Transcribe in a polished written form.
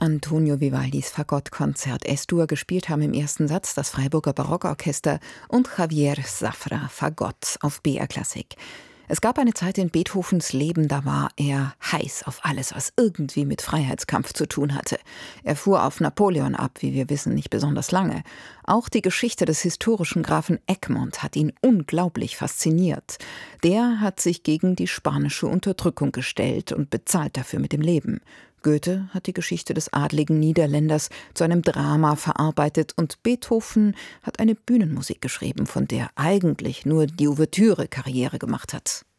Antonio Vivaldis Fagottkonzert S-Dur, gespielt haben im ersten Satz das Freiburger Barockorchester und Javier Zafra Fagott auf BR Klassik. Es gab eine Zeit in Beethovens Leben, da war er heiß auf alles, was irgendwie mit Freiheitskampf zu tun hatte. Er fuhr auf Napoleon ab, wie wir wissen, nicht besonders lange. Auch die Geschichte des historischen Grafen Egmont hat ihn unglaublich fasziniert. Der hat sich gegen die spanische Unterdrückung gestellt und bezahlt dafür mit dem Leben. Goethe hat die Geschichte des adligen Niederländers zu einem Drama verarbeitet und Beethoven hat eine Bühnenmusik geschrieben, von der eigentlich nur die Ouvertüre Karriere gemacht hat.